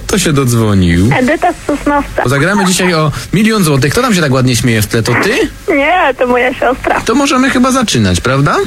Kto się dodzwonił? Edyta z Sosnowca. Zagramy dzisiaj o 1 000 000 złotych. Kto tam się tak ładnie śmieje w tle? To ty? Nie, to moja siostra. To możemy chyba zaczynać, prawda?